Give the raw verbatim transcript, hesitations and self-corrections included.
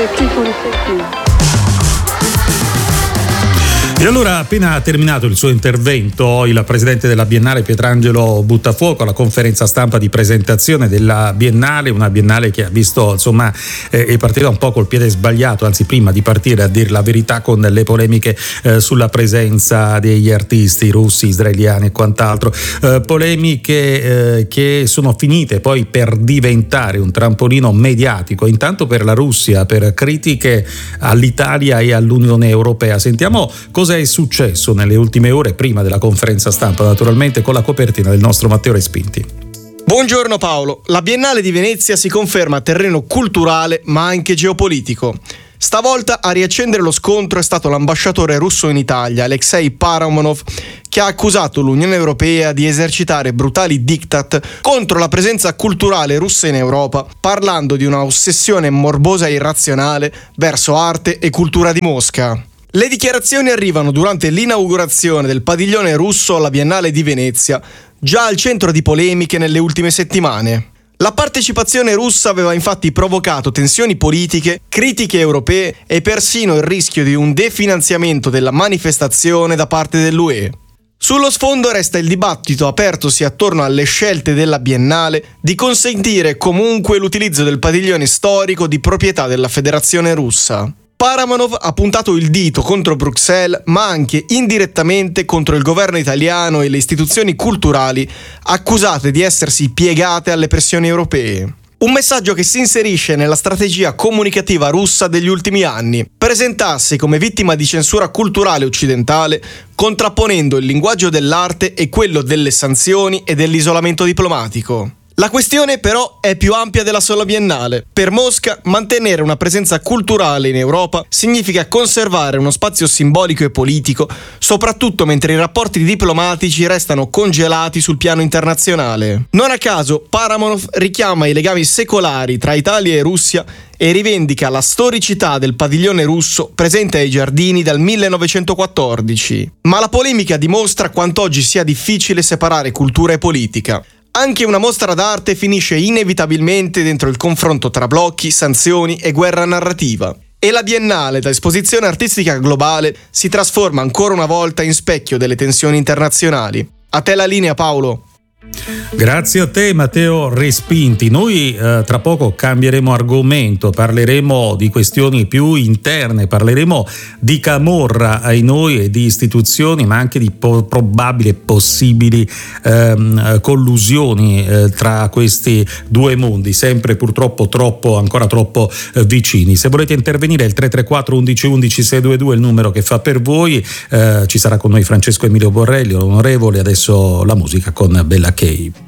safety for safety. E allora, appena terminato il suo intervento, il presidente della Biennale Pietrangelo Buttafuoco alla conferenza stampa di presentazione della Biennale, una Biennale che ha visto, insomma, eh, è partita un po' col piede sbagliato, anzi prima di partire, a dire la verità, con le polemiche eh, sulla presenza degli artisti russi, israeliani e quant'altro, eh, polemiche eh, che sono finite poi per diventare un trampolino mediatico, intanto per la Russia, per critiche all'Italia e all'Unione Europea. Sentiamo cosa è successo nelle ultime ore prima della conferenza stampa, naturalmente con la copertina del nostro Matteo Respinti. Buongiorno Paolo, la Biennale di Venezia si conferma terreno culturale ma anche geopolitico. Stavolta a riaccendere lo scontro è stato l'ambasciatore russo in Italia, Alexei Paramonov, che ha accusato l'Unione Europea di esercitare brutali diktat contro la presenza culturale russa in Europa, parlando di una ossessione morbosa e irrazionale verso arte e cultura di Mosca. Le dichiarazioni arrivano durante l'inaugurazione del padiglione russo alla Biennale di Venezia, già al centro di polemiche nelle ultime settimane. La partecipazione russa aveva infatti provocato tensioni politiche, critiche europee e persino il rischio di un definanziamento della manifestazione da parte dell'U E. Sullo sfondo resta il dibattito apertosi attorno alle scelte della Biennale di consentire comunque l'utilizzo del padiglione storico di proprietà della Federazione Russa. Paramonov ha puntato il dito contro Bruxelles, ma anche indirettamente contro il governo italiano e le istituzioni culturali, accusate di essersi piegate alle pressioni europee. Un messaggio che si inserisce nella strategia comunicativa russa degli ultimi anni, presentarsi come vittima di censura culturale occidentale, contrapponendo il linguaggio dell'arte e quello delle sanzioni e dell'isolamento diplomatico. La questione però è più ampia della sola Biennale. Per Mosca, mantenere una presenza culturale in Europa significa conservare uno spazio simbolico e politico, soprattutto mentre i rapporti diplomatici restano congelati sul piano internazionale. Non a caso, Paramonov richiama i legami secolari tra Italia e Russia e rivendica la storicità del padiglione russo presente ai giardini dal millenovecentoquattordici. Ma la polemica dimostra quanto oggi sia difficile separare cultura e politica. Anche una mostra d'arte finisce inevitabilmente dentro il confronto tra blocchi, sanzioni e guerra narrativa. E la Biennale, da esposizione artistica globale, si trasforma ancora una volta in specchio delle tensioni internazionali. A te la linea, Paolo. Grazie a te Matteo Respinti. Noi eh, tra poco cambieremo argomento, parleremo di questioni più interne, parleremo di camorra ai noi e di istituzioni, ma anche di po- probabili e possibili ehm, collusioni eh, tra questi due mondi, sempre purtroppo troppo, ancora troppo eh, vicini. Se volete intervenire il tre tre quattro undici undici seicentoventidue è il numero che fa per voi. Eh, ci sarà con noi Francesco Emilio Borrelli, onorevole. Adesso la musica con Bella Kay.